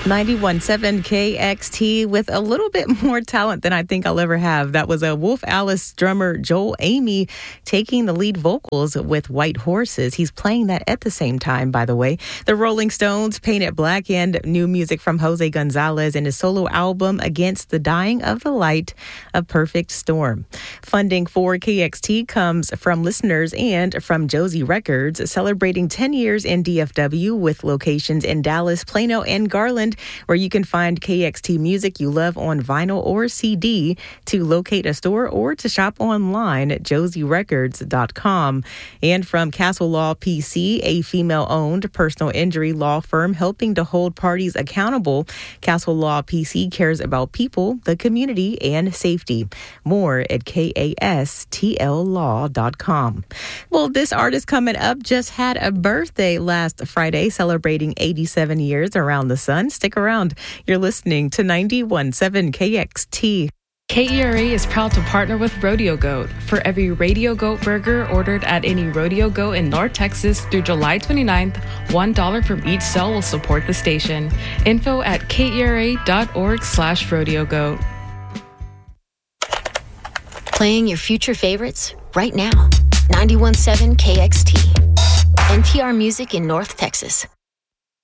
91.7 KXT with a little bit more talent than I think I'll ever have. That was a Wolf Alice drummer Joel Amy taking the lead vocals with White Horses. He's playing that at the same time, by the way. The Rolling Stones, Paint It Black, and new music from Jose Gonzalez and his solo album Against the Dying of the Light, A Perfect Storm. Funding for KXT comes from listeners and from Josie Records, celebrating 10 years in DFW with locations in Dallas, Plano, and Garland, where you can find KXT music you love on vinyl or CD. To locate a store or to shop online at josierecords.com. And from Castle Law PC, a female-owned personal injury law firm helping to hold parties accountable, Castle Law PC cares about people, the community, and safety. More at KASTLlaw.com. Well, this artist coming up just had a birthday last Friday, celebrating 87 years around the sun. Stick around. You're listening to 91.7 KXT. KERA is proud to partner with Rodeo Goat. For every Rodeo Goat burger ordered at any Rodeo Goat in North Texas through July 29th, $1 from each sale will support the station. Info at kera.org/rodeogoat. Playing your future favorites right now. 91.7 KXT. NPR Music in North Texas.